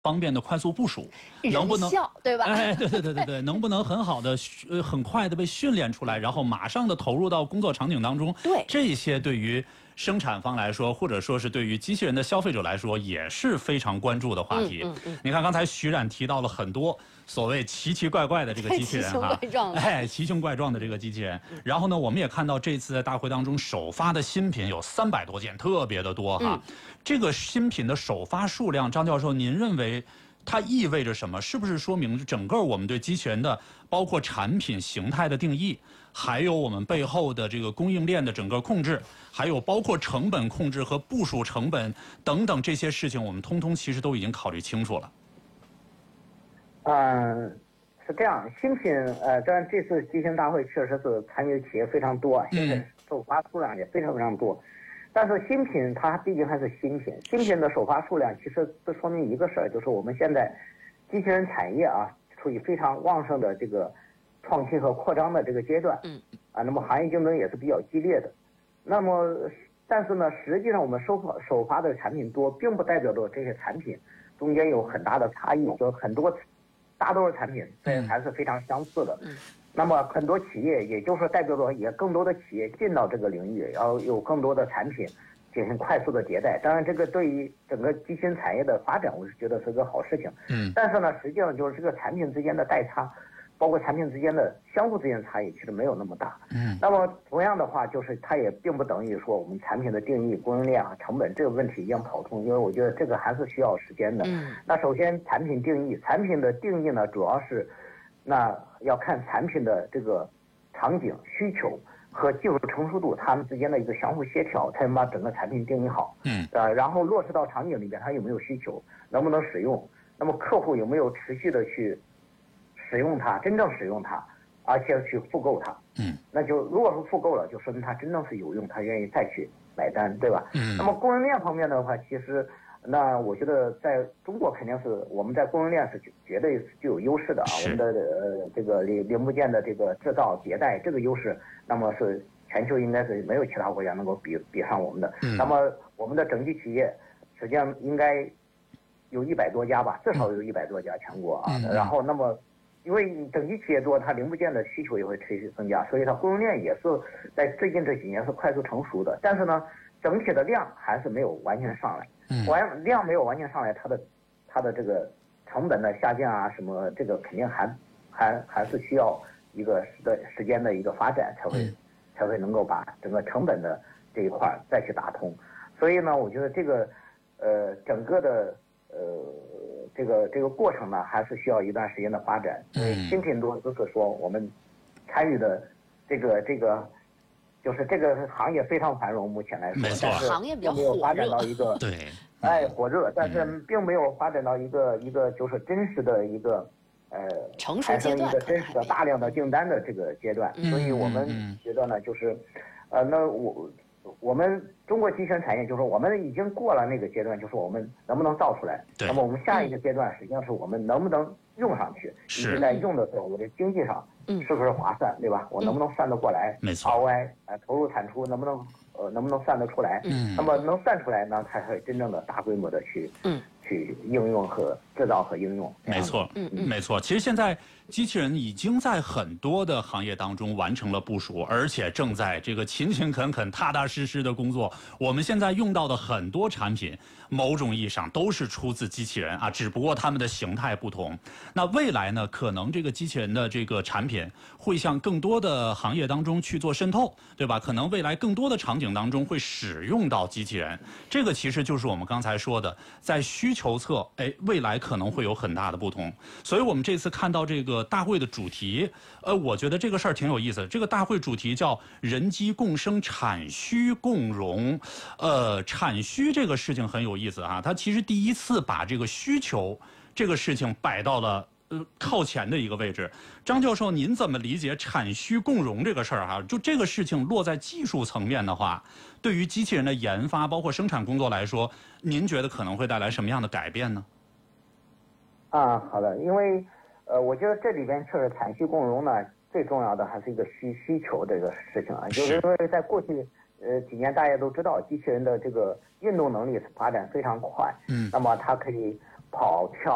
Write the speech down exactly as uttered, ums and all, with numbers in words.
方便的快速部署，能不能对吧？ 哎，对对对对对，能不能很好的、呃，很快的被训练出来，然后马上的投入到工作场景当中？ 对， 这些对于生产方来说，或者说是对于机器人的消费者来说，也是非常关注的话题。 嗯嗯嗯、 你看刚才徐冉提到了很多所谓奇奇怪怪的这个机器人哈，哎，奇形怪状的这个机器人。 嗯、 然后呢，我们也看到这次在大会当中首发的新品有三百多件，特别的多哈。 嗯、 这个新品的首发数量，张教授，您认为？它意味着什么？是不是说明整个我们对机器人的包括产品形态的定义，还有我们背后的这个供应链的整个控制，还有包括成本控制和部署成本等等这些事情，我们通通其实都已经考虑清楚了。 嗯，是这样。新品呃，当然这次机器人大会确实是参与企业非常多，现在首发数量也非常非常多。但是新品它毕竟还是新品，新品的首发数量其实这说明一个事儿，就是我们现在机器人产业啊处于非常旺盛的这个创新和扩张的这个阶段， 嗯， 啊，那么行业竞争也是比较激烈的。那么，但是呢，实际上我们首发首发的产品多，并不代表着这些产品中间有很大的差异，就很多大多数产品这还是非常相似的。 嗯。 那么很多企业，也就是说代表着也更多的企业进到这个领域，然后有更多的产品进行快速的迭代。当然，这个对于整个机器人产业的发展，我是觉得是个好事情。 嗯。 但是呢，实际上就是这个产品之间的代差，包括产品之间的相互之间的差异，其实没有那么大。 嗯。 那么同样的话，就是它也并不等于说我们产品的定义、供应链啊、成本这个问题一样跑通，因为我觉得这个还是需要时间的。 嗯。 那首先，产品定义，产品的定义呢，主要是。那要看产品的这个场景需求和技术成熟度，它们之间的一个相互协调，才能把整个产品定义好。 嗯， 呃，然后落实到场景里边，它有没有需求，能不能使用？那么客户有没有持续的去使用它，真正使用它，而且去复购它？ 嗯， 那就如果是复购了，就说明它真正是有用，他愿意再去买单，对吧？ 嗯。 那么供应链方面的话，其实。那我觉得在中国肯定是我们在供应链是绝对具有优势的啊，我们的呃这个零零部件的这个制造迭代这个优势，那么是全球应该是没有其他国家能够比比上我们的。 嗯、 那么我们的整体企业实际上应该有一百多家吧，至少有一百多家全国啊。 嗯、 然后那么因为整体企业多，它零部件的需求也会持续增加，所以它供应链也是在最近这几年是快速成熟的。但是呢，整体的量还是没有完全上来。完量没有完全上来，它的它的这个成本的下降啊，什么这个肯定还还还是需要一个时的时间的一个发展才会、嗯、才会能够把整个成本的这一块再去打通。所以呢，我觉得这个呃整个的呃这个这个过程呢，还是需要一段时间的发展。 嗯， 新品多就是说我们参与的这个这个。就是这个行业非常繁荣，目前来说，但是并没有发展到一个对， 哎火热，但是并没有发展到一个一个就是真实的一个呃产生一个真实的大量的订单的这个阶段，所以我们觉得呢，就是呃，那我我们中国机器人产业就是我们已经过了那个阶段，就是我们能不能造出来，那么我们下一个阶段实际上是我们能不能用上去，以及在用的时候，我的经济上。是不是划算，对吧？我能不能算得过来？ 没错 ，R O I 呃投入产出能不能呃能不能算得出来？ 嗯， 那么能算出来呢，才会真正的大规模的去嗯去应用和制造和应用。 没错，嗯嗯，没错。其实现在机器人已经在很多的行业当中完成了部署，而且正在这个勤勤恳恳、踏踏实实的工作。我们现在用到的很多产品，某种意义上都是出自机器人啊，只不过它们的形态不同。那未来呢，可能这个机器人的这个产品会向更多的行业当中去做渗透，对吧？可能未来更多的场景当中会使用到机器人，这个其实就是我们刚才说的，在需求侧，哎，未来可能会有很大的不同。所以我们这次看到这个大会的主题，呃，我觉得这个事儿挺有意思的。这个大会主题叫“人机共生，产需共融”。呃，产需这个事情很有意思啊，它其实第一次把这个需求这个事情摆到了呃靠前的一个位置。张教授，您怎么理解产需共融这个事儿哈？就这个事情落在技术层面的话，对于机器人的研发包括生产工作来说，您觉得可能会带来什么样的改变呢？ 啊，好的，因为呃，我觉得这里边确实产需共融呢，最重要的还是一个需需求这个事情啊，就是因为在过去呃几年大家都知道，机器人的这个运动能力发展非常快，嗯，那么它可以跑跳。